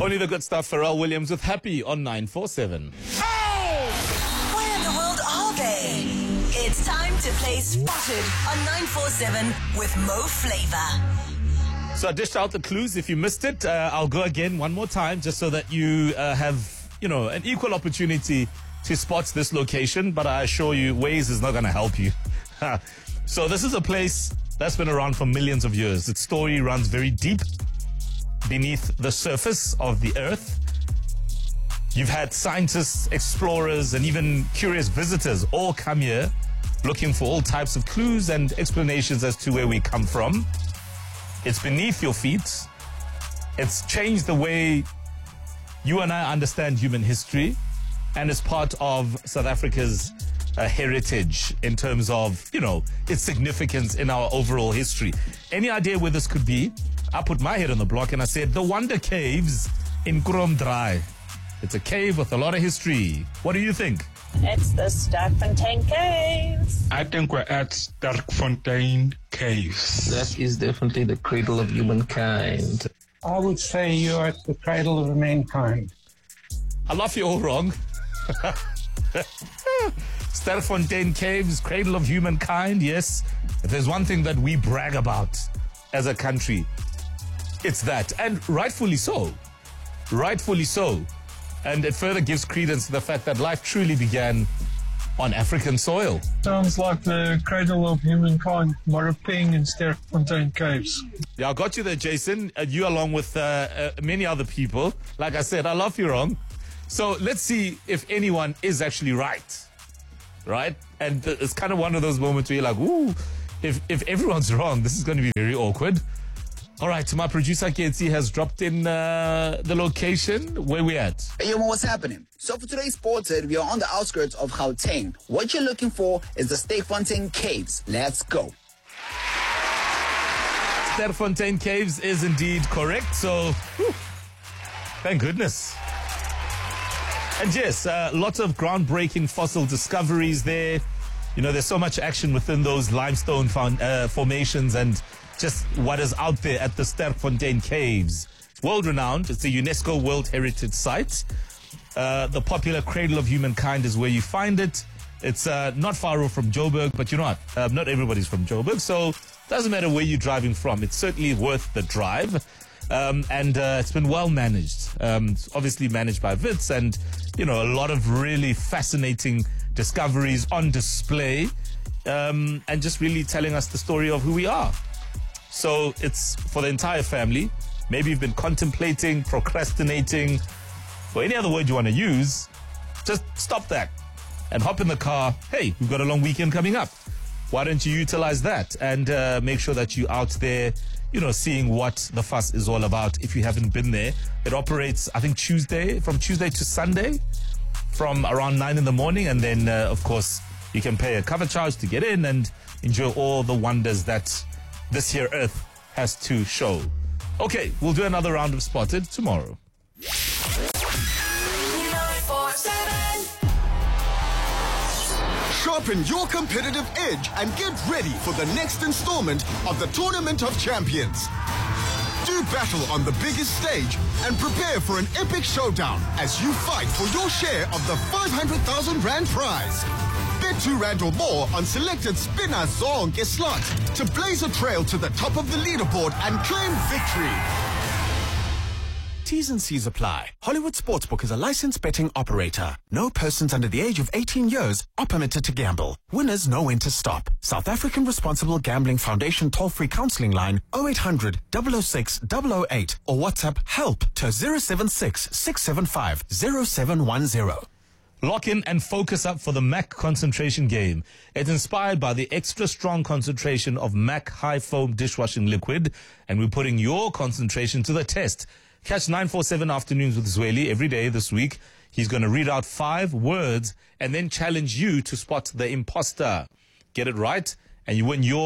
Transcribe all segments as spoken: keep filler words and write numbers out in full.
Only the good stuff. Pharrell Williams with Happy on nine four seven. Oh! Where in the world are they? It's time to play Spotted on nine four seven with Mo Flava. So I dished out the clues. If you missed it, uh, I'll go again one more time just so that you uh, have, you know, an equal opportunity to spot this location. But I assure you, Waze is not going to help you. So this is a place that's been around for millions of years. Its story runs very deep beneath the surface of the earth. You've had scientists, explorers, and even curious visitors all come here looking for all types of clues and explanations as to where we come from. It's beneath your feet. It's changed the way you and I understand human history, and it's part of South Africa's uh, heritage in terms of, you know, its significance in our overall history. Any idea where this could be? I put my head on the block and I said, the Wonder Caves in Kromdraai. It's a cave with a lot of history. What do you think? It's the Sterkfontein Caves. I think we're at Sterkfontein Caves. That is definitely the cradle of humankind. I would say you're at the cradle of mankind. I love you all wrong. Sterkfontein Caves, cradle of humankind, yes. If there's one thing that we brag about as a country, it's that. And rightfully so. Rightfully so. And it further gives credence to the fact that life truly began on African soil. Sounds like the cradle of humankind, Maraping and Sterkfontein Caves. Yeah, I got you there, Jason. Uh, you along with uh, uh, many other people. Like I said, I love you wrong. So let's see if anyone is actually right. Right? And th- it's kind of one of those moments where you're like, ooh, if, if everyone's wrong, this is going to be very awkward. All right, my producer, Ketsi, has dropped in uh, the location. Where we at? Hey, yo, what's happening? So for today's Sported, we are on the outskirts of Gauteng. What you're looking for is the Sterkfontein Caves. Let's go. Sterkfontein Caves is indeed correct. So, whew, thank goodness. And yes, uh, lots of groundbreaking fossil discoveries there. You know, there's so much action within those limestone found, uh, formations and just what is out there at the Sterkfontein Caves. It's world-renowned. It's a UNESCO World Heritage Site. Uh, the popular cradle of humankind is where you find it. It's uh, not far off from Joburg, but you know what? Uh, not everybody's from Joburg, so it doesn't matter where you're driving from. It's certainly worth the drive. Um, and uh, it's been well managed. Um, it's obviously managed by Wits, and, you know, a lot of really fascinating discoveries on display, um, and just really telling us the story of who we are. So it's for the entire family. Maybe you've been contemplating, procrastinating, or any other word you want to use. Just stop that and hop in the car. Hey, we've got a long weekend coming up. Why don't you utilize that and uh, make sure that you're out there, you know, seeing what the fuss is all about if you haven't been there. It operates, I think, Tuesday, from Tuesday to Sunday, from around nine in the morning. And then, uh, of course, you can pay a cover charge to get in and enjoy all the wonders that this here Earth has to show. Okay, we'll do another round of Spotted tomorrow. Sharpen your competitive edge and get ready for the next installment of the Tournament of Champions. Do battle on the biggest stage and prepare for an epic showdown as you fight for your share of the five hundred thousand rand prize. Bet two rand or more on selected spinner zonke slots to blaze a trail to the top of the leaderboard and claim victory. T's and C's apply. Hollywood Sportsbook is a licensed betting operator. No persons under the age of eighteen years are permitted to gamble. Winners know when to stop. South African Responsible Gambling Foundation toll-free counseling line oh eight hundred, double oh six, double oh eight or WhatsApp help to zero seven six, six seven five, zero seven one zero. Lock in and focus up for the M A C concentration game. It's inspired by the extra strong concentration of M A C high foam dishwashing liquid, and we're putting your concentration to the test. Catch nine four seven Afternoons with Zweli every day this week. He's going to read out five words and then challenge you to spot the imposter. Get it right, and you win your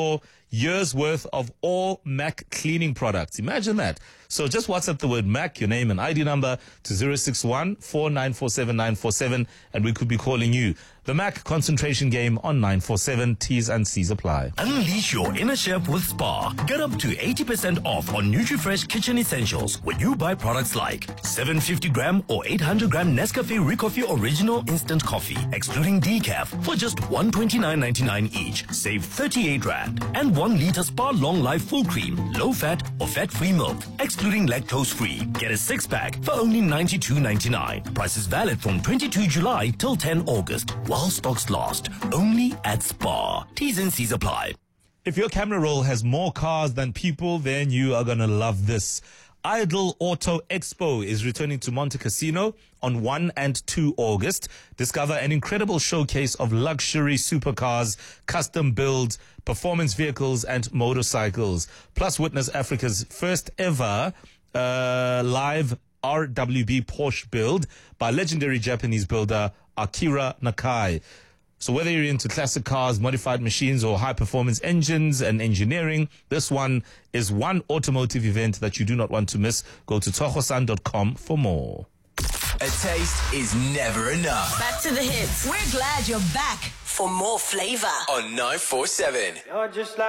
years worth of all Mac cleaning products. Imagine that. So just WhatsApp the word Mac, your name and I D number to zero six one, four nine four seven, nine four seven, and we could be calling you. The Mac concentration game on nine four seven. T's and C's apply. Unleash your inner chef with Spar. Get up to eighty percent off on NutriFresh kitchen essentials when you buy products like seven hundred fifty gram or eight hundred gram Nescafe Recoffee Original Instant Coffee, excluding decaf, for just one hundred twenty-nine ninety-nine each. Save thirty-eight rand. And one liter Spar Long Life Full Cream, low fat or fat-free milk, excluding lactose-free. Get a six-pack for only ninety-two ninety-nine. Price is valid from twenty-second July till tenth August. While stocks last, only at Spar. T's and C's apply. If your camera roll has more cars than people, then you are going to love this. Idle Auto Expo is returning to Monte Casino on first and second August. Discover an incredible showcase of luxury supercars, custom builds, performance vehicles, and motorcycles. Plus, witness Africa's first ever uh, live R W B Porsche build by legendary Japanese builder Akira Nakai. So whether you're into classic cars, modified machines, or high-performance engines and engineering, this one is one automotive event that you do not want to miss. Go to tohosan dot com for more. A taste is never enough. Back to the hits. We're glad you're back for more flavor. On nine four seven. You're just like